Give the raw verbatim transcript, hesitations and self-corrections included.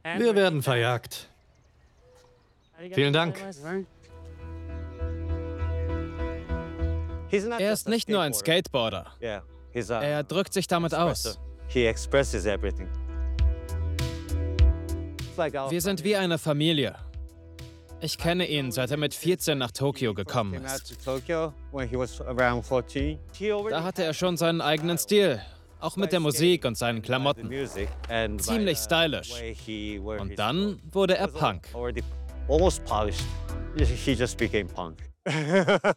Wir werden verjagt. Vielen Dank. Er ist nicht nur ein Skateboarder. Er drückt sich damit aus. Wir sind wie eine Familie. Ich kenne ihn, seit er mit vierzehn nach Tokio gekommen ist. Da hatte er schon seinen eigenen Stil, auch mit der Musik und seinen Klamotten. Ziemlich stylisch. Und dann wurde er Punk.